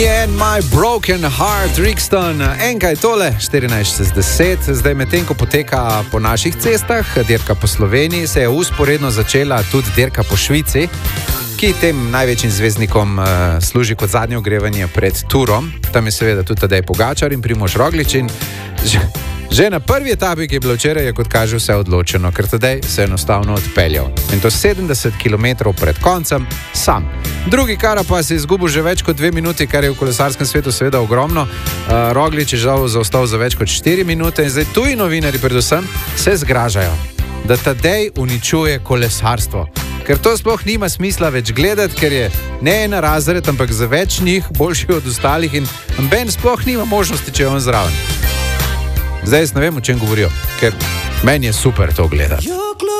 And my broken heart, Rixton. Enkaj tole, 14:10. Zdaj medtem, ko poteka po naših cestah, dirka po Sloveniji, se je usporedno začela tudi dirka po Švici, ki tem največjim zvezdnikom služi kot zadnje ogrevanje pred turom. Tam je seveda tudi Tadej Pogačar in Primož Roglič. In že na prvi etapi, ki je bilo včeraj, je kot kaže vse odločeno, ker Tadej se je enostavno odpeljal. In to 70 km pred koncem sam. Drugi kara pa se je izgubil že več kot 2 minuti, kar je v kolesarskem svetu seveda ogromno. Roglič je žal zaostal za več kot 4 minute in zdaj tuji novinari predvsem se zgražajo, da Tadej uničuje kolesarstvo. Ker to sploh nima smisla več gledati, ker je ne en razred, ampak za več njih boljši od ostalih in Ben sploh nima možnosti, če je on zraven. Zdaj jaz ne vem, o čem govorijo, ker meni je super to gledati.